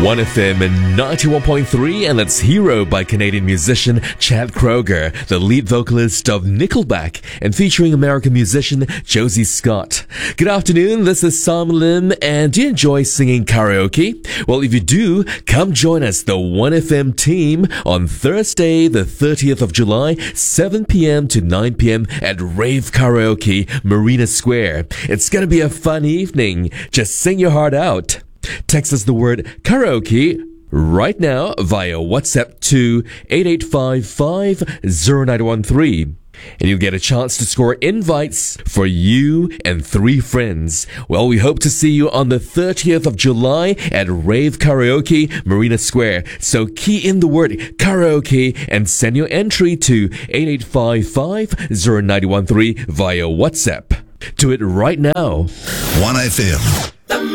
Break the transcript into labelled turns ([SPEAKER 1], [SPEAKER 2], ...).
[SPEAKER 1] 1FM and 91.3, and that's Hero by Canadian musician Chad Kroeger, the lead vocalist of Nickelback, and featuring American musician Josie Scott. Good afternoon, this is Simon Lim, and do you enjoy singing karaoke? Well, if you do, come join us, the 1FM team, on Thursday, the 30th of July, 7 p.m. to 9 p.m. at Rave Karaoke, Marina Square. It's gonna be a fun evening. Just sing your heart out. Text us the word karaoke right now via WhatsApp to 8855-0913. And you'll get a chance to score invites for you and 3 friends. Well, we hope to see you on the 30th of July at Rave Karaoke, Marina Square. So key in the word karaoke and send your entry to 8855-0913 via WhatsApp. Do it right now.
[SPEAKER 2] 1FM.